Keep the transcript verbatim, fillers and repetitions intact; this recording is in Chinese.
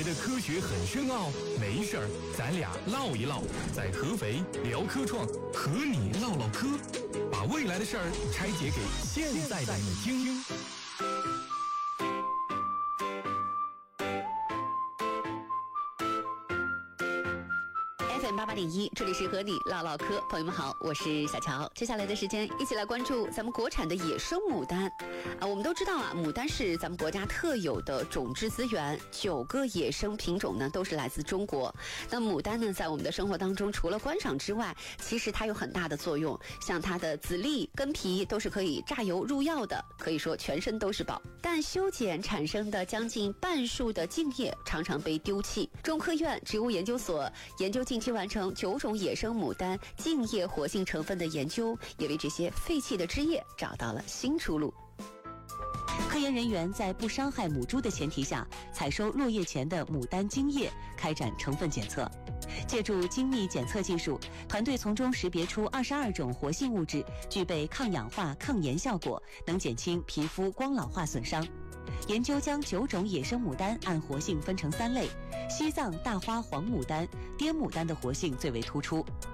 的科学很深奥，没事儿，咱俩唠一唠，在合肥聊科创，和你唠唠嗑，把未来的事儿拆解给现在的你听。 F M 八八点一，这里是和你唠唠嗑，朋友们好，我是小乔。接下来的时间，一起来关注咱们国产的野生牡丹啊。我们都知道啊，牡丹是咱们国家特有的种质资源，九个野生品种呢都是来自中国。那牡丹呢，在我们的生活当中，除了观赏之外，其实它有很大的作用，像它的籽粒、根皮都是可以榨油入药的，可以说全身都是宝。但修剪产生的将近半数的茎叶常常被丢弃。中科院植物研究所研究近期完成九种野生牡丹茎叶活性成分的研究，也为这些废弃的枝叶找到了新出路。 科研人员在不伤害母猪的前提下，采收落叶前的牡丹茎叶，开展成分检测。借助精密检测技术，团队从中识别出二十二种活性物质，具备抗氧化、抗炎效果，能减轻皮肤光老化损伤。研究将九种野生牡丹按活性分成三类，西藏大花黄牡丹、滇牡丹的活性最为突出。